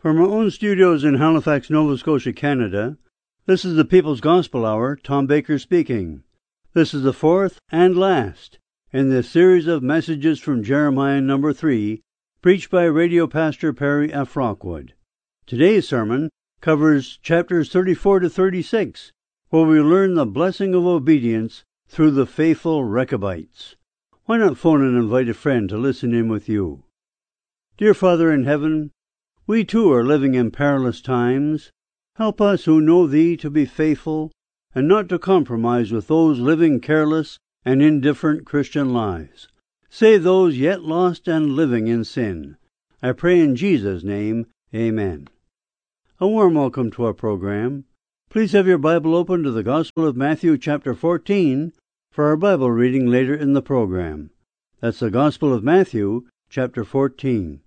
From our own studios in Halifax, Nova Scotia, Canada, this is the People's Gospel Hour. Tom Baker speaking. This is the fourth and last in this series of messages from Jeremiah number 3, preached by radio pastor Perry F. Rockwood. Today's sermon covers chapters 34 to 36, where we learn the blessing of obedience through the faithful Rechabites. Why not phone and invite a friend to listen in with you? Dear Father in heaven, we too are living in perilous times. Help us who know Thee to be faithful and not to compromise with those living careless and indifferent Christian lives. Save those yet lost and living in sin. I pray in Jesus' name, amen. A warm welcome to our program. Please have your Bible open to the Gospel of Matthew chapter 14 for our Bible reading later in the program. That's the Gospel of Matthew chapter 14.